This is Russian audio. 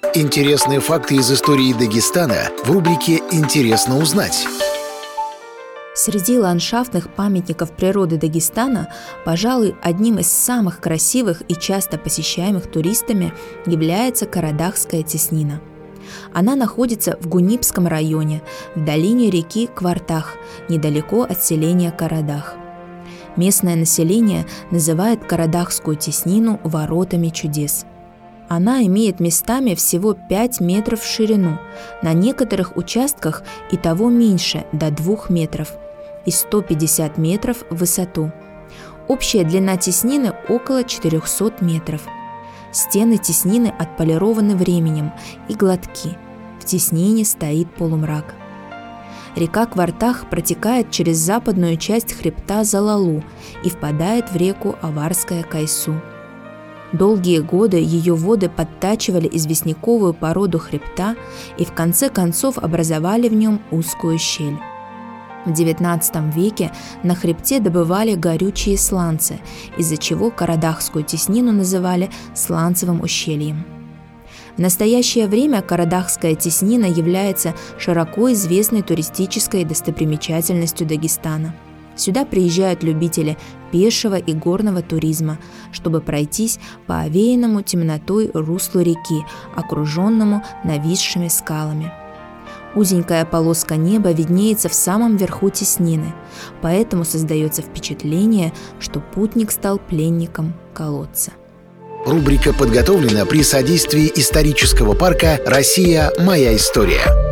Интересные факты из истории Дагестана в рубрике «Интересно узнать». Среди ландшафтных памятников природы Дагестана, пожалуй, одним из самых красивых и часто посещаемых туристами является Карадахская теснина. Она находится в Гунипском районе, в долине реки Квартах, недалеко от селения Карадах. Местное население называет Карадахскую теснину воротами чудес. Она имеет местами всего 5 метров в ширину, на некоторых участках и того меньше, до 2 метров, и 150 метров в высоту. Общая длина теснины около 400 метров. Стены теснины отполированы временем и гладки. В теснине стоит полумрак. Река Квартах протекает через западную часть хребта Залалу и впадает в реку Аварская Кайсу. Долгие годы ее воды подтачивали известняковую породу хребта и в конце концов образовали в нем узкую щель. В XIX веке на хребте добывали горючие сланцы, из-за чего Карадахскую теснину называли сланцевым ущельем. В настоящее время Карадахская теснина является широко известной туристической достопримечательностью Дагестана. Сюда приезжают любители пешего и горного туризма, чтобы пройтись по овеянному темнотой руслу реки, окруженному нависшими скалами. Узенькая полоска неба виднеется в самом верху теснины, поэтому создается впечатление, что путник стал пленником колодца. Рубрика подготовлена при содействии исторического парка «Россия. Моя история».